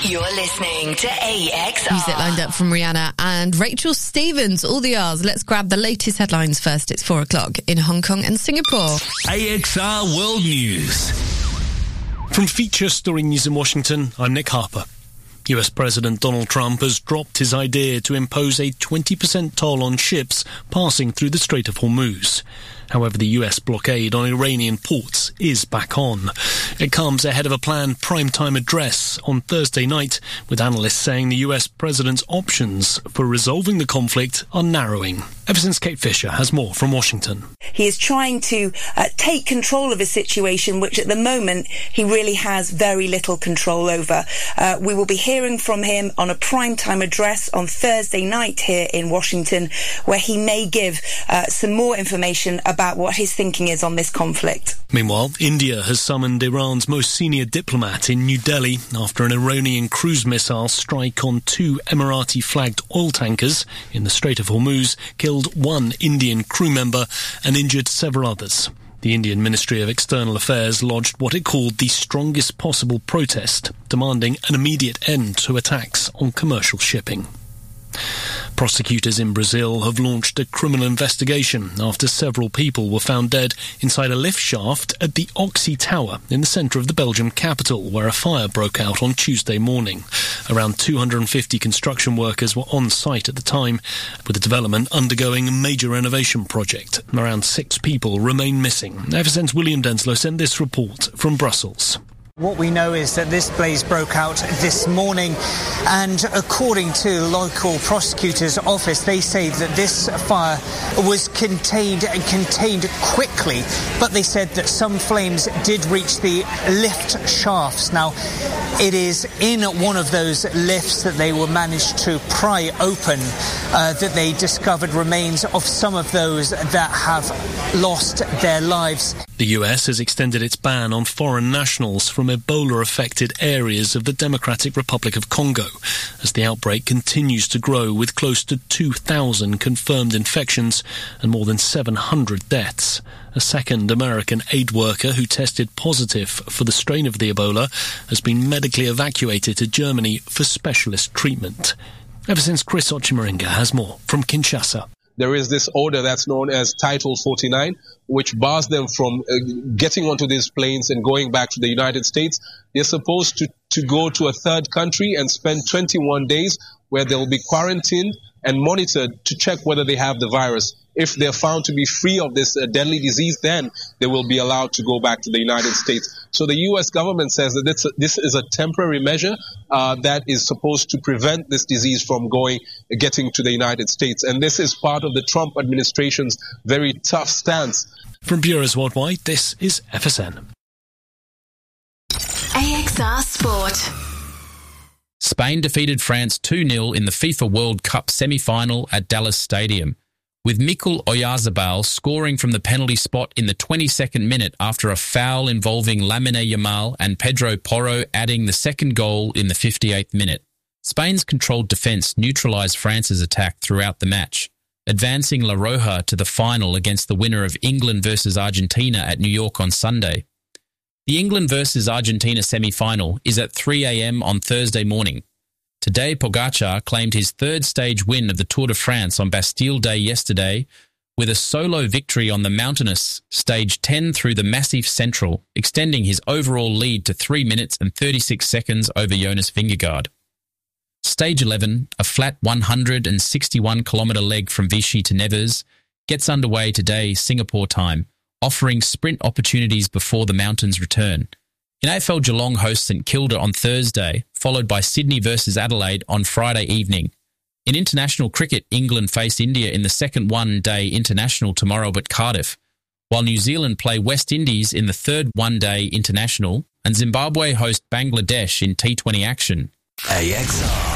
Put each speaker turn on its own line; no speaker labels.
You're listening to AXR.
Music lined up from Rihanna and Rachel Stevens, all the R's. Let's grab the latest headlines first. It's 4 o'clock in Hong Kong and Singapore.
AXR World News. From Feature Story News in Washington, I'm Nick Harper. US President Donald Trump has dropped his idea to impose a 20% toll on ships passing through the Strait of Hormuz. However, the US blockade on Iranian ports is back on. It comes ahead of a planned primetime address on Thursday night, with analysts saying the US president's options for resolving the conflict are narrowing. Ever since Kate Fisher has more from Washington.
He is trying to take control of a situation which at the moment he really has very little control over. We will be hearing from him on a primetime address on Thursday night here in Washington, where he may give some more information about what his thinking is on this conflict.
Meanwhile, India has summoned Iran's most senior diplomat in New Delhi after an Iranian cruise missile strike on 2 Emirati-flagged oil tankers in the Strait of Hormuz killed 1 Indian crew member and injured several others. The Indian Ministry of External Affairs lodged what it called the strongest possible protest, demanding an immediate end to attacks on commercial shipping. Prosecutors in Brazil have launched a criminal investigation after several people were found dead inside a lift shaft at the Oxy Tower in the centre of the Belgium capital, where a fire broke out on Tuesday morning. Around 250 construction workers were on site at the time, with the development undergoing a major renovation project. Around 6 people remain missing. Ever since William Denslow sent this report from Brussels.
What we know is that this blaze broke out this morning, and according to the local prosecutor's office, they say that this fire was contained quickly, but they said that some flames did reach the lift shafts. Now, it is in one of those lifts that they were managed to pry open that they discovered remains of some of those that have lost their lives.
The US has extended its ban on foreign nationals from Ebola-affected areas of the Democratic Republic of Congo as the outbreak continues to grow, with close to 2,000 confirmed infections and more than 700 deaths. A second American aid worker who tested positive for the strain of the Ebola has been medically evacuated to Germany for specialist treatment. Ever since Chris Ochimaringa has more from Kinshasa.
There is this order that's known as Title 49, which bars them from getting onto these planes and going back to the United States. They're supposed to go to a third country and spend 21 days where they'll be quarantined and monitored to check whether they have the virus. If they're found to be free of this deadly disease, then they will be allowed to go back to the United States. So the U.S. government says that this is a temporary measure that is supposed to prevent this disease from getting to the United States. And this is part of the Trump administration's very tough stance.
From Bureaus Worldwide, this is FSN.
AXR Sport.
Spain defeated France 2-0 in the FIFA World Cup semi-final at Dallas Stadium, with Mikel Oyarzabal scoring from the penalty spot in the 22nd minute after a foul involving Lamine Yamal, and Pedro Porro adding the second goal in the 58th minute. Spain's controlled defence neutralised France's attack throughout the match, advancing La Roja to the final against the winner of England versus Argentina at New York on Sunday. The England versus Argentina semi-final is at 3 a.m. on Thursday morning. Tadej Pogacar claimed his third stage win of the Tour de France on Bastille Day yesterday with a solo victory on the mountainous Stage 10 through the Massif Central, extending his overall lead to 3 minutes and 36 seconds over Jonas Vingegaard. Stage 11, a flat 161-kilometre leg from Vichy to Nevers, gets underway today Singapore time, offering sprint opportunities before the mountains return. In AFL, Geelong hosts St Kilda on Thursday, followed by Sydney versus Adelaide on Friday evening. In international cricket, England face India in the second one-day international tomorrow at Cardiff, while New Zealand play West Indies in the third one-day international, and Zimbabwe host Bangladesh in T20 action.
AXR.